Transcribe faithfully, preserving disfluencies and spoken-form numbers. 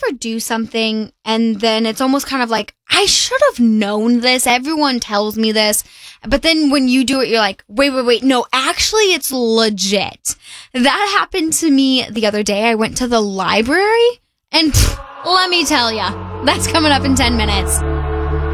ever do something and then it's almost kind of like, I should have known this. Everyone tells me this. But then when you do it, you're like, wait, wait, wait. No, actually, it's legit. That happened to me the other day. I went to the library and pff, let me tell ya, that's coming up in ten minutes.